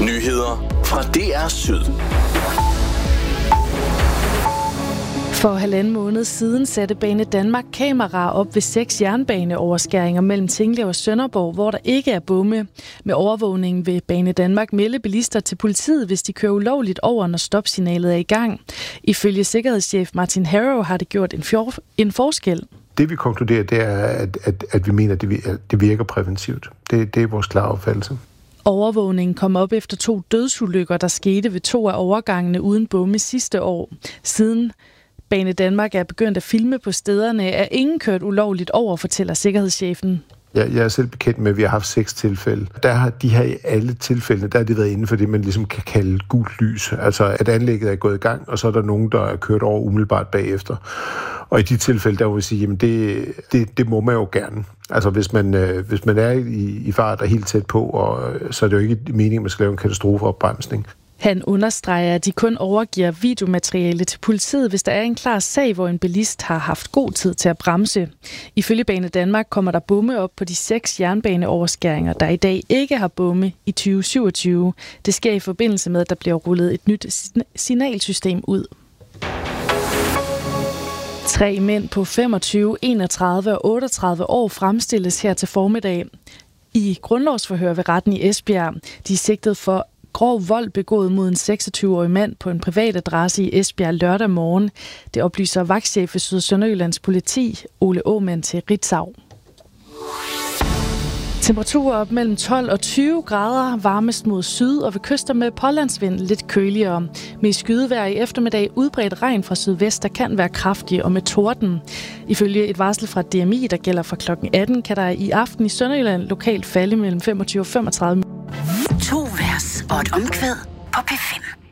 Nyheder fra DR Syd. For 1,5 måned siden satte Banedanmark kameraer op ved 6 jernbaneoverskæringer mellem Tinglev og Sønderborg, hvor der ikke er bomme. Med overvågningen vil Banedanmark melde bilister til politiet, hvis de kører ulovligt over, når stopsignalet er i gang. Ifølge sikkerhedschef Martin Harrow har det gjort en forskel. Det vi konkluderer, det er, at vi mener, at det virker præventivt. Det er vores klare opfattelse. Overvågningen kom op efter 2 dødsulykker, der skete ved 2 af overgangene uden bomme sidste år. Siden Banedanmark er begyndt at filme på stederne, er ingen kørt ulovligt over, fortæller sikkerhedschefen. Jeg er selv bekendt med, at vi har haft 6 tilfælde. Der har de her i alle tilfældene, der har det været inden for det, man ligesom kan kalde gult lys. Altså, at anlægget er gået i gang, og så er der nogen, der er kørt over umiddelbart bagefter. Og i de tilfælde, der vil jeg sige, jamen det må man jo gerne. Altså, hvis man er i fart og helt tæt på, og så er det jo ikke meningen, at man skal lave en katastrofeopbremsning. Han understreger, at de kun overgiver videomateriale til politiet, hvis der er en klar sag, hvor en bilist har haft god tid til at bremse. Ifølge Banedanmark kommer der bomme op på de 6 jernbaneoverskæringer, der i dag ikke har bomme i 2027. Det sker i forbindelse med, at der bliver rullet et nyt signalsystem ud. 3 mænd på 25, 31 og 38 år fremstilles her til formiddag i grundlovsforhør ved retten i Esbjerg. De er sigtet for grov vold begået mod en 26-årig mand på en privat adresse i Esbjerg lørdag morgen. Det oplyser vagtchef ved Syd- og Sønderjyllands politi, Ole Aamand, til Ritzau. Temperaturer op mellem 12 og 20 grader, varmest mod syd og ved kyster med pålandsvind lidt køligere. Med skydevejr i eftermiddag udbredt regn fra sydvest, der kan være kraftig og med torden. Ifølge et varsel fra DMI, der gælder fra kl. 18, kan der i aften i Sønderjylland lokalt falde mellem 25 og 35. 2 vers og et omkvæd på P5.